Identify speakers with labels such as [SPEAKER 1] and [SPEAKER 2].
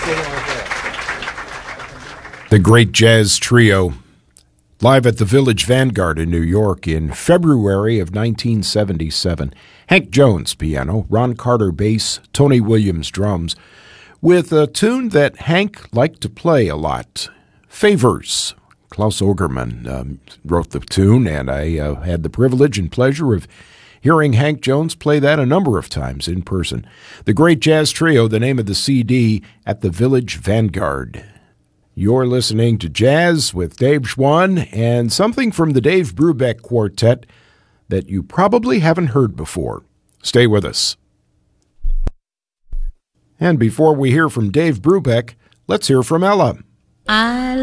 [SPEAKER 1] The Great Jazz Trio, live at the Village Vanguard in New York in February of 1977. Hank Jones, piano, Ron Carter, bass, Tony Williams, drums, with a tune that Hank liked to play a lot, Favors. Klaus Ogerman wrote the tune, and I had the privilege and pleasure of hearing Hank Jones play that a number of times in person. The Great Jazz Trio, the name of the CD, at the Village Vanguard. You're listening to Jazz with Dave Schwann and something from the Dave Brubeck Quartet that you probably haven't heard before. Stay with us. And before we hear from Dave Brubeck, let's hear from Ella.